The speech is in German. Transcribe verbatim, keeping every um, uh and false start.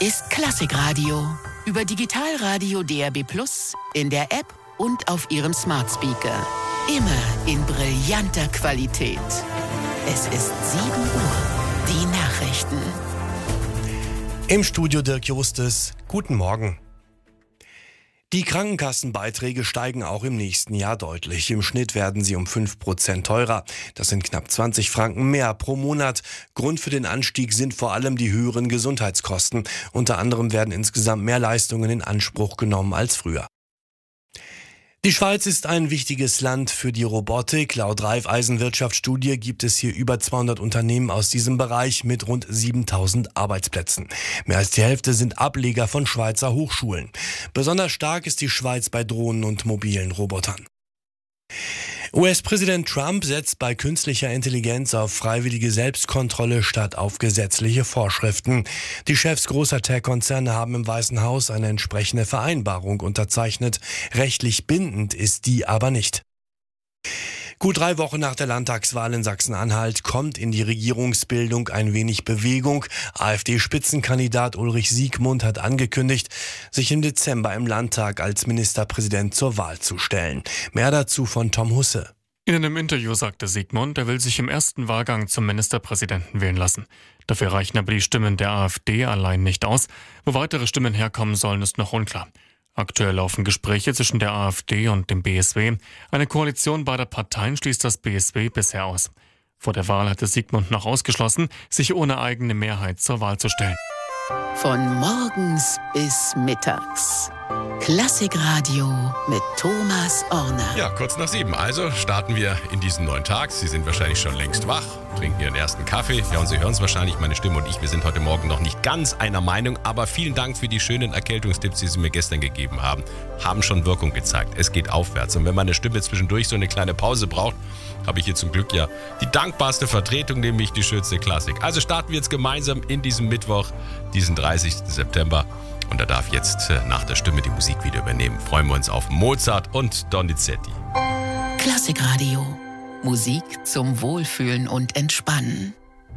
ist Klassikradio. Über Digitalradio D A B plus, in der App und auf Ihrem Smart Speaker. Immer in brillanter Qualität. Es ist sieben Uhr. Die Nachrichten. Im Studio Dirk Justes. Guten Morgen. Die Krankenkassenbeiträge steigen auch im nächsten Jahr deutlich. Im Schnitt werden sie um fünf Prozent teurer. Das sind knapp zwanzig Franken mehr pro Monat. Grund für den Anstieg sind vor allem die höheren Gesundheitskosten. Unter anderem werden insgesamt mehr Leistungen in Anspruch genommen als früher. Die Schweiz ist ein wichtiges Land für die Robotik. Laut Raiffeisen-Wirtschaftsstudie gibt es hier über zweihundert Unternehmen aus diesem Bereich mit rund siebentausend Arbeitsplätzen. Mehr als die Hälfte sind Ableger von Schweizer Hochschulen. Besonders stark ist die Schweiz bei Drohnen und mobilen Robotern. U S-Präsident Trump setzt bei künstlicher Intelligenz auf freiwillige Selbstkontrolle statt auf gesetzliche Vorschriften. Die Chefs großer Tech-Konzerne haben im Weißen Haus eine entsprechende Vereinbarung unterzeichnet. Rechtlich bindend ist die aber nicht. Gut drei Wochen nach der Landtagswahl in Sachsen-Anhalt kommt in die Regierungsbildung ein wenig Bewegung. AfD-Spitzenkandidat Ulrich Siegmund hat angekündigt, sich im Dezember im Landtag als Ministerpräsident zur Wahl zu stellen. Mehr dazu von Tom Husse. In einem Interview sagte Siegmund, er will sich im ersten Wahlgang zum Ministerpräsidenten wählen lassen. Dafür reichen aber die Stimmen der AfD allein nicht aus. Wo weitere Stimmen herkommen sollen, ist noch unklar. Aktuell laufen Gespräche zwischen der AfD und dem B S W. Eine Koalition beider Parteien schließt das B S W bisher aus. Vor der Wahl hatte Siegmund noch ausgeschlossen, sich ohne eigene Mehrheit zur Wahl zu stellen. Von morgens bis mittags. Klassikradio mit Thomas Orner. Ja, kurz nach sieben. Also starten wir in diesen neuen Tag. Sie sind wahrscheinlich schon längst wach, trinken Ihren ersten Kaffee. Ja, und Sie hören es wahrscheinlich, meine Stimme und ich, wir sind heute Morgen noch nicht ganz einer Meinung. Aber vielen Dank für die schönen Erkältungstipps, die Sie mir gestern gegeben haben. Haben schon Wirkung gezeigt. Es geht aufwärts. Und wenn meine Stimme zwischendurch so eine kleine Pause braucht, habe ich hier zum Glück ja die dankbarste Vertretung, nämlich die schönste Klassik. Also starten wir jetzt gemeinsam in diesem Mittwoch, diesen dreißigsten September. Und da darf jetzt nach der Stimme die Musik wieder übernehmen. Freuen wir uns auf Mozart und Donizetti. Klassikradio. Musik zum Wohlfühlen und Entspannen.